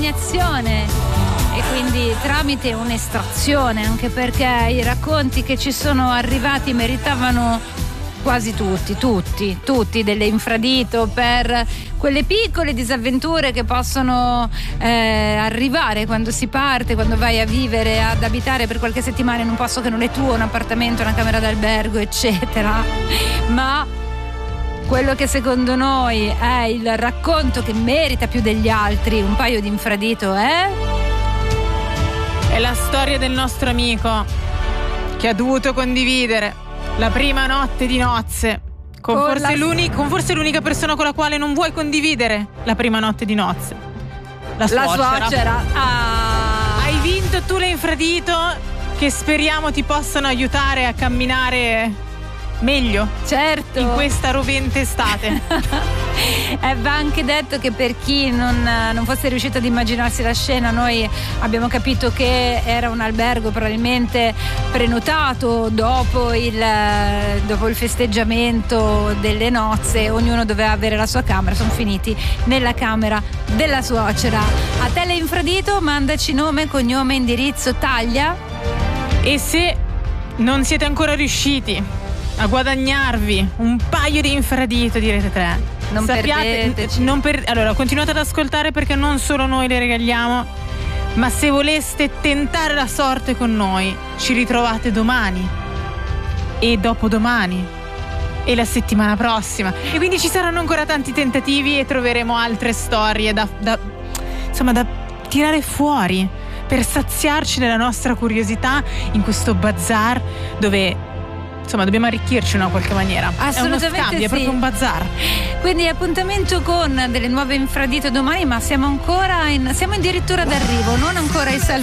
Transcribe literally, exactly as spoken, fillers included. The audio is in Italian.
l'impregnazione e quindi tramite un'estrazione, anche perché i racconti che ci sono arrivati meritavano quasi tutti, tutti, tutti delle infradito per quelle piccole disavventure che possono eh, arrivare quando si parte, quando vai a vivere, ad abitare per qualche settimana in un posto che non è tuo, un appartamento, una camera d'albergo, eccetera. Ma quello che secondo noi è il racconto che merita più degli altri un paio di infradito è... È la storia del nostro amico che ha dovuto condividere la prima notte di nozze con, con, forse, la... l'unica, con forse l'unica persona con la quale non vuoi condividere la prima notte di nozze. La suocera. La suocera. Ah. Hai vinto tu l'infradito, che speriamo ti possano aiutare a camminare meglio, certo, in questa rovente estate. E va anche detto che per chi non, non fosse riuscito ad immaginarsi la scena, noi abbiamo capito che era un albergo probabilmente prenotato dopo il, dopo il festeggiamento delle nozze. Ognuno doveva avere la sua camera, sono finiti nella camera della suocera. A te l'infradito, mandaci nome, cognome, indirizzo, taglia. E se non siete ancora riusciti a guadagnarvi un paio di infradito, direte tre, non perdeteci. Non per, allora continuate ad ascoltare, perché non solo noi le regaliamo, ma se voleste tentare la sorte con noi ci ritrovate domani e dopodomani e la settimana prossima, e quindi ci saranno ancora tanti tentativi e troveremo altre storie da, da insomma da tirare fuori per saziarci della nostra curiosità in questo bazar dove insomma dobbiamo arricchirci in una qualche maniera. Assolutamente, è uno scambio, sì. È proprio un bazar. Quindi appuntamento con delle nuove infradito domani, ma siamo ancora in siamo addirittura d'arrivo, non ancora ai saluti.